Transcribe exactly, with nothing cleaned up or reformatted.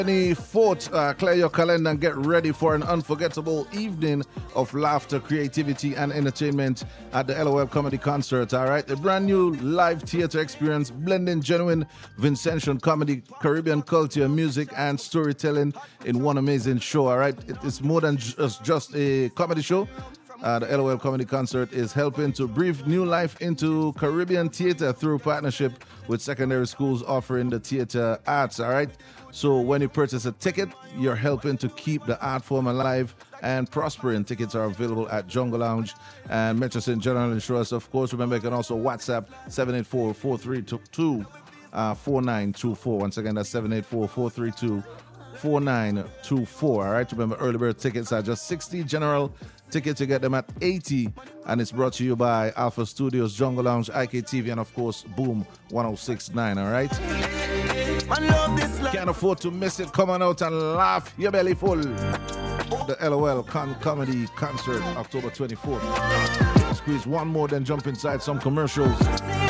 twenty-fourth, uh, clear your calendar and get ready for an unforgettable evening of laughter, creativity, and entertainment at the L O L Comedy Concert. All right, a brand new live theater experience blending genuine Vincentian comedy, Caribbean culture, music, and storytelling in one amazing show. All right, it is more than just, just a comedy show. Uh, the L O L Comedy Concert is helping to breathe new life into Caribbean theater through partnership with secondary schools offering the theater arts, all right? So when you purchase a ticket, you're helping to keep the art form alive and prospering. Tickets are available at Jungle Lounge and Metro Saint General Insurance. Of course, remember, you can also WhatsApp seven eight four, four three two, four nine two four. Once again, that's seven eight four, four three two, four nine two four. All right, remember, early bird tickets are just sixty. General tickets, you get them at eighty, and it's brought to you by Alpha Studios, Jungle Lounge, I K T V, and of course, Boom one oh six point nine, all right? Can't afford to miss it. Come on out and laugh your belly full. The L O L Con- Comedy Concert, October twenty-fourth. Squeeze one more, then jump inside some commercials.